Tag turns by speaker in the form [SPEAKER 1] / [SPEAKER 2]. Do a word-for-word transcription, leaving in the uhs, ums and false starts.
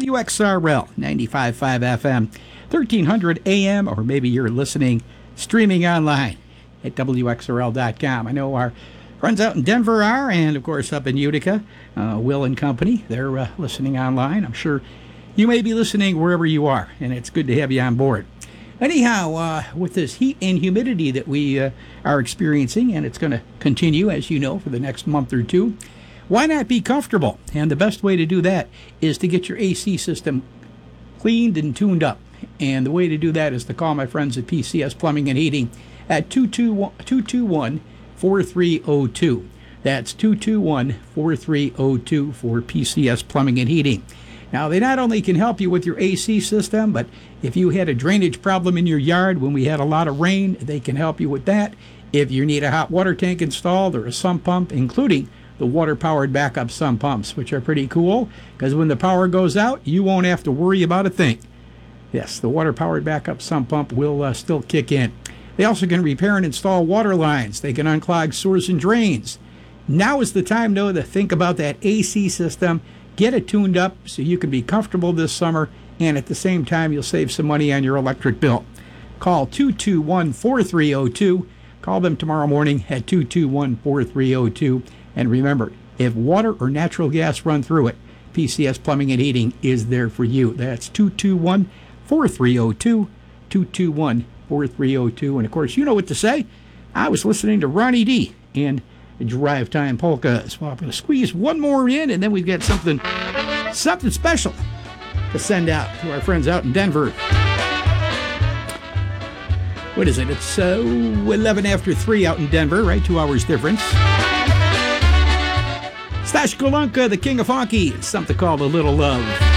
[SPEAKER 1] W X R L ninety-five point five F M, thirteen hundred A M, or maybe you're listening, streaming online at W X R L dot com. I know our friends out in Denver are, and of course up in Utica, uh, Will and company, they're uh, listening online. I'm sure you may be listening wherever you are, and it's good to have you on board. Anyhow, uh, with this heat and humidity that we uh, are experiencing, and it's going to continue, as you know, for the next month or two, why not be comfortable? And the best way to do that is to get your A C system cleaned and tuned up. And the way to do that is to call my friends at P C S Plumbing and Heating at two two one, four three zero two. That's two two one, four three zero two for P C S Plumbing and Heating. Now, they not only can help you with your A C system, but if you had a drainage problem in your yard when we had a lot of rain, they can help you with that. If you need a hot water tank installed or a sump pump, including the water-powered backup sump pumps, which are pretty cool, because when the power goes out, you won't have to worry about a thing. Yes, the water-powered backup sump pump will uh, still kick in. They also can repair and install water lines. They can unclog sewers and drains. Now is the time, though, to think about that A C system. Get it tuned up so you can be comfortable this summer, and at the same time, you'll save some money on your electric bill. Call two two one, four three zero two. Call them tomorrow morning at two two one, four three zero two. And remember, if water or natural gas run through it, P C S Plumbing and Heating is there for you. That's two two one, four three zero two, two two one, four three zero two. And, of course, you know what to say. I was listening to Ronnie D. and Drive Time Polkas. Well, I'm going to squeeze one more in, and then we've got something something special to send out to our friends out in Denver. What is it? It's uh, eleven after three out in Denver, right? Two hours difference. Stash Golunka, the King of Honky, something called A Little Love.